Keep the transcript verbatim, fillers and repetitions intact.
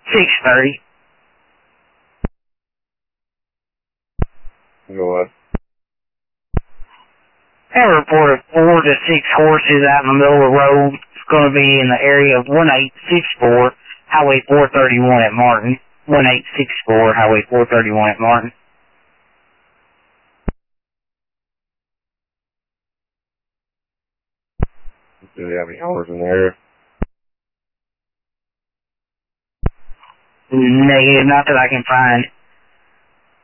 six thirty. Go ahead. I reported four to six horses out in the middle of the road. It's going to be in the area of one eight six four, Highway four thirty-one at Martin. one eight six four, Highway four thirty-one at Martin. Do they have any horses in the area? Negative, not that I can find.